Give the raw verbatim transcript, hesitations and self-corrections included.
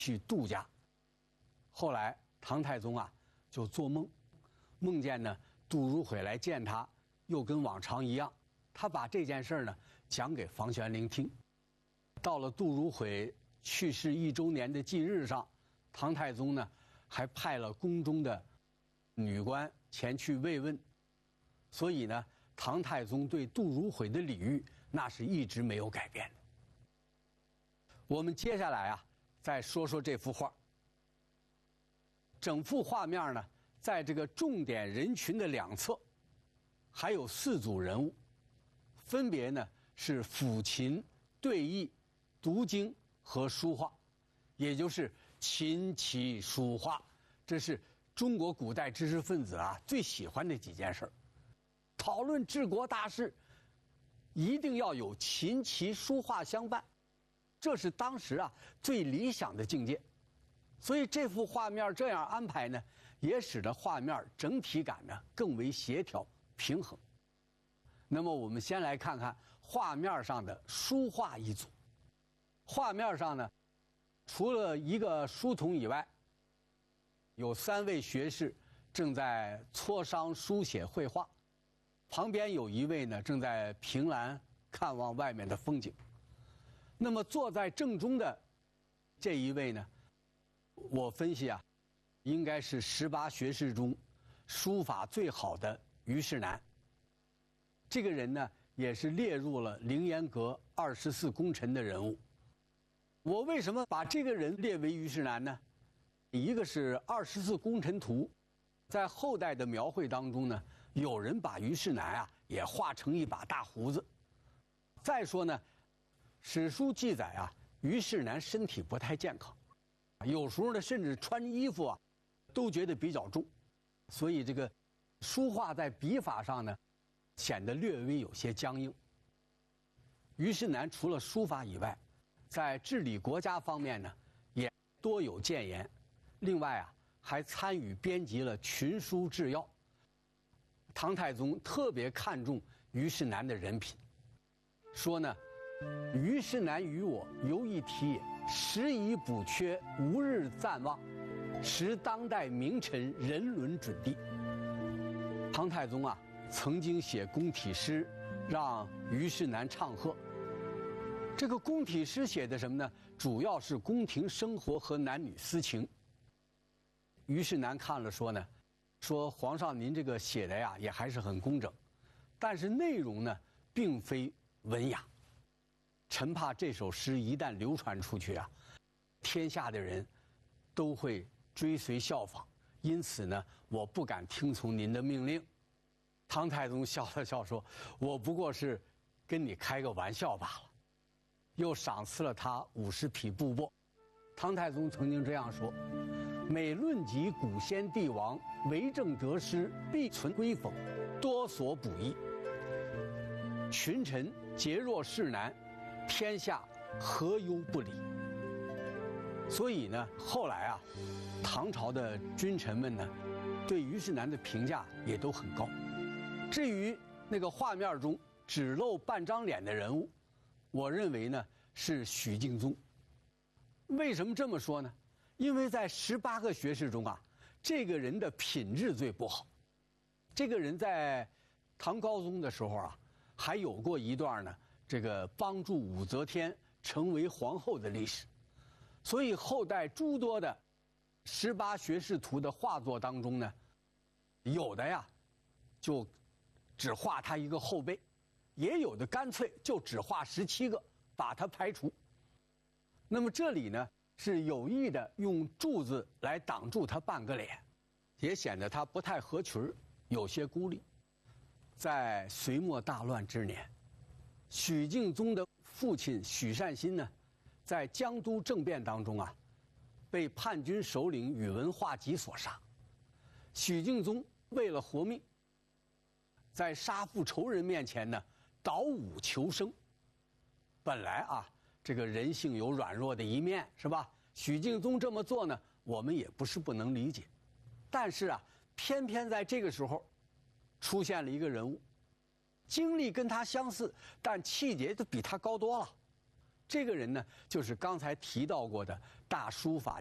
去度假。后来唐太宗啊就做梦，梦见呢杜如晦来见他，又跟往常一样，他把这件事呢讲给房玄龄听。到了杜如晦去世一周年的忌日上，唐太宗呢还派了宫中的女官前去慰问，所以呢唐太宗对杜如晦的礼遇那是一直没有改变的。我们接下来啊再说说这幅画。整幅画面呢在这个重点人群的两侧还有四组人物，分别呢是抚琴、对弈、读经和书画，也就是琴棋书画，这是中国古代知识分子啊最喜欢的几件事儿。讨论治国大事，一定要有琴棋书画相伴，这是当时啊最理想的境界。所以这幅画面这样安排呢，也使得画面整体感呢更为协调平衡。那么我们先来看看画面上的书画一组。画面上呢，除了一个书童以外，有三位学士正在磋商书写绘画，旁边有一位呢正在凭栏看望外面的风景。那么坐在正中的这一位呢，我分析啊，应该是十八学士中书法最好的虞世南。这个人呢，也是列入了凌烟阁二十四功臣的人物。我为什么把这个人列为虞世南呢？一个是二十四功臣图，在后代的描绘当中呢，有人把虞世南啊也画成一把大胡子。再说呢，史书记载啊，虞世南身体不太健康，有时候呢甚至穿衣服啊都觉得比较重，所以这个书画在笔法上呢显得略微有些僵硬。虞世南除了书法以外，在治理国家方面呢也多有建言，另外啊还参与编辑了群书治要。唐太宗特别看重虞世南的人品，说呢，虞世南与我犹一体也，时以补缺，无日暂忘，使当代名臣人伦准地。唐太宗啊曾经写宫体诗让虞世南唱和。这个宫体诗写的什么呢？主要是宫廷生活和男女私情。虞世南看了说呢，说皇上您这个写的呀也还是很工整，但是内容呢并非文雅。臣怕这首诗一旦流传出去啊，天下的人都会追随效仿，因此呢我不敢听从您的命令。唐太宗笑了笑说，我不过是跟你开个玩笑罢了，又赏赐了他五十匹布帛。唐太宗曾经这样说，每论及古先帝王为政得失，必存归讽，多所补益。群臣皆若世南，天下何忧不理。所以呢后来啊唐朝的君臣们呢对虞世南的评价也都很高。至于那个画面中只露半张脸的人物，我认为呢是许敬宗。为什么这么说呢？因为在十八个学士中啊，这个人的品质最不好。这个人在唐高宗的时候啊，还有过一段呢这个帮助武则天成为皇后的历史。所以后代诸多的十八学士图的画作当中呢，有的呀就只画他一个后背，也有的干脆就只画十七个，把它排除。那么这里呢是有意的用柱子来挡住他半个脸，也显得他不太合群，有些孤立。在隋末大乱之年，许敬宗的父亲许善心呢，在江都政变当中啊，被叛军首领宇文化及所杀。许敬宗为了活命，在杀父仇人面前呢，蹈武求生。本来啊，这个人性有软弱的一面，是吧？许敬宗这么做呢，我们也不是不能理解。但是啊，偏偏在这个时候，出现了一个人物，经历跟他相似，但气节就比他高多了。 这个人呢，就是刚才提到过的大书法